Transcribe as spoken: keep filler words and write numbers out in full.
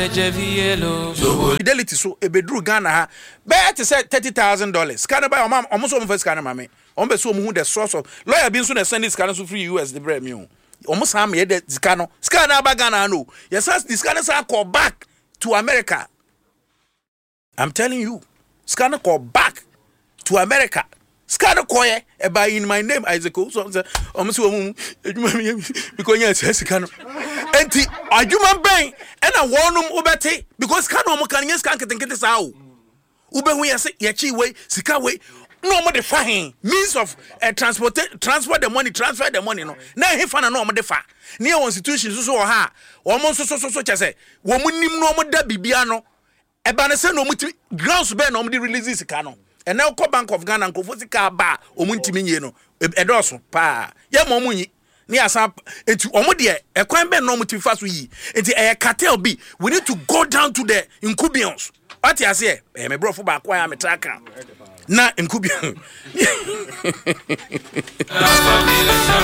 Fidelity so e bedru Ghana ha. Be to say thirty thousand dollars. Scan by am almost on first scan mama. On be so mu the source of lawyer bin so na send this scan so free U S the brand me. Almost am ye the scan. Scan aba Ghana no. Yes the scan say call back to America. I'm telling you. Scan call back to America. Scan call e by in my name Isaac so almost um because yes scan. Enti adwuma ben e na wonum ubete because scan no kan yes scan ketenkete sa o. Ube hu yese ye chi we sika we no mo de fa hin means of uh, transport transfer the money transfer the money no na he fa na no mo de fa ne e institution so so ha o mo so so so che se wo mu nim no mo da bibia no e ba ne se no mo ti grounds be no mo de release sika no e na ko Bank of Ghana ko fo sika ba o mu ntimi nye no e do so pa ye mo mu nyi ni asa enti omo de e kwan be no mo ti fa so yi enti e cartel be we need to go down to the incubions. What you say? Eh, me bro for back why am tracker. Na incubion.